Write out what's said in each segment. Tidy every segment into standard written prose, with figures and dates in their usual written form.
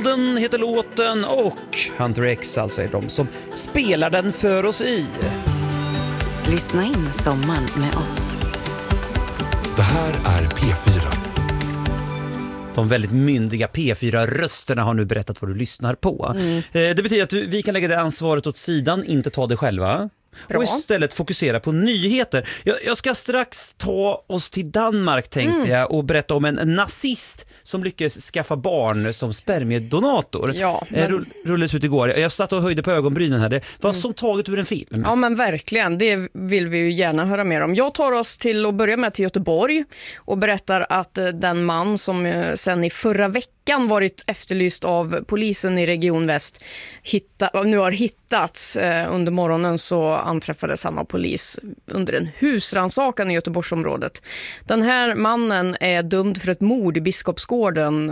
Golden heter låten och Hunter X alltså är de som spelar den för oss i. Lyssna in sommaren med oss. Det här är P4. De väldigt myndiga P4-rösterna har nu berättat vad du lyssnar på. Det betyder att vi kan lägga det ansvaret åt sidan, inte ta det själva. Bra. Och istället fokusera på nyheter. Jag ska strax ta oss till Danmark tänkte jag och berätta om en nazist som lyckades skaffa barn som spermiedonator. Ja, rullades ut igår. Jag satt och höjde på ögonbrynen här. Det var som taget ur en film. Ja men verkligen, det vill vi ju gärna höra mer om. Jag tar oss till att börja med till Göteborg och berättar att den man som sen i förra veckan varit efterlyst av polisen i Region Väst nu har hittats. Under morgonen så anträffades han av polis under en husrannsakan i Göteborgsområdet. Den här mannen är dömd för ett mord i Biskopsgården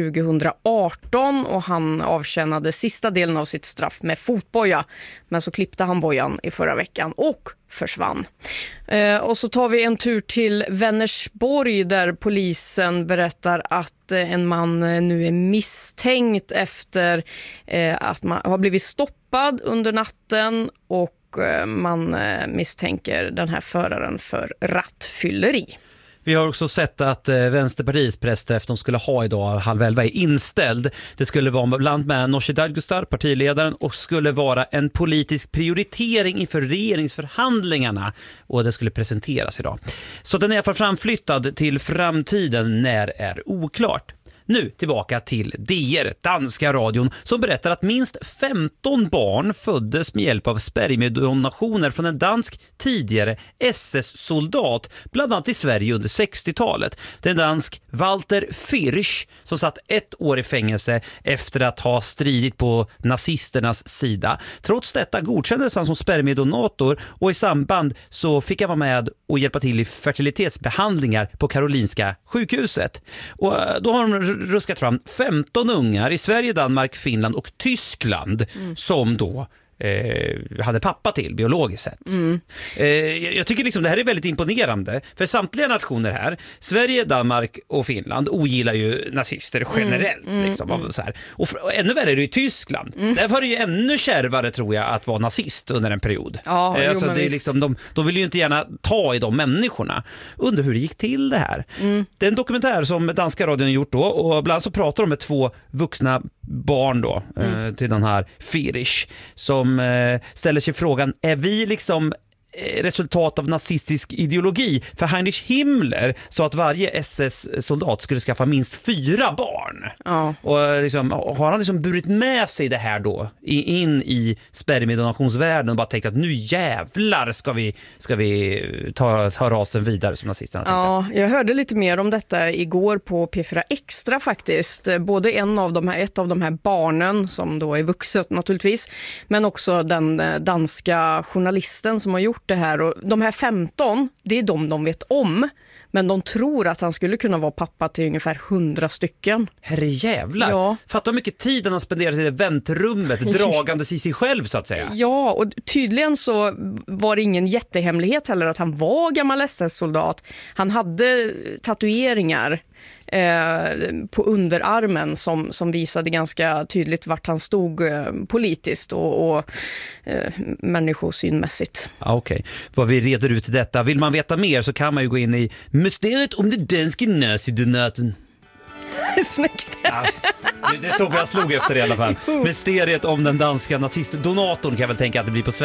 2018 och han avtjänade sista delen av sitt straff med fotboja. Men så klippte han bojan i förra veckan och försvann. Och så tar vi en tur till Vänersborg där polisen berättar att en man nu är misstänkt efter att man har blivit stoppad under natten och man misstänker den här föraren för rattfylleri. Vi har också sett att Vänsterpartiets pressträff de skulle ha idag 10:30 är inställd. Det skulle vara bland med Nooshi Dadgostar, partiledaren, och skulle vara en politisk prioritering inför regeringsförhandlingarna. Och det skulle presenteras idag. Så den är i alla fall framflyttad till framtiden, när är oklart. Nu tillbaka till DR, danska radion, som berättar att minst 15 barn föddes med hjälp av spermiedonationer från en dansk tidigare SS-soldat, bland annat i Sverige under 60-talet. Det är en dansk Walter Fürch som satt 1 år i fängelse efter att ha stridit på nazisternas sida. Trots detta godkändes han som spermiedonator och i samband så fick han vara med och hjälpa till i fertilitetsbehandlingar på Karolinska sjukhuset. Och då har de ruskat fram 15 ungar i Sverige, Danmark, Finland och Tyskland som då hade pappa till biologiskt sett. Jag tycker liksom det här är väldigt imponerande för samtliga nationer här, Sverige, Danmark och Finland ogillar ju nazister generellt liksom, så här. Och ännu värre är det i Tyskland. Där var det ju ännu kärvare tror jag att vara nazist under en period. Ja, alltså, det är liksom, de vill ju inte gärna ta i de människorna. Undrar hur det gick till det här. Det är en dokumentär som danska radion har gjort då och bland så pratar de med 2 vuxna barn då till den här Fürch som ställer sig frågan, är vi liksom resultat av nazistisk ideologi? För Heinrich Himmler sa att varje SS-soldat skulle skaffa minst 4 barn. Ja. Och liksom, har han liksom burit med sig det här då in i spermiedonationsvärlden och bara tänkt att nu jävlar ska vi ta rasen vidare som nazisterna tänkte. Ja, jag hörde lite mer om detta igår på P4 Extra faktiskt. Både ett av de här barnen som då är vuxet naturligtvis, men också den danska journalisten som har gjort det här. Och de här 15, det är de vet om. Men de tror att han skulle kunna vara pappa till ungefär 100 stycken. Herre jävlar. Ja. Fattar hur mycket tid han har spenderat i det väntrummet, dragandes i sig själv så att säga. Ja, och tydligen så var det ingen jättehemlighet heller att han var gammal SS-soldat. Han hade tatueringar på underarmen som visade ganska tydligt vart han stod politiskt och människosynmässigt. Okej. Vad vi reder ut detta. Vill man veta mer så kan man ju gå in i Mysteriet om det danska nazidonaten. Snyggt. Ja, det såg jag slog efter det i alla fall. Mysteriet om den danska nazistdonatorn kan jag väl tänka att det blir på svenska.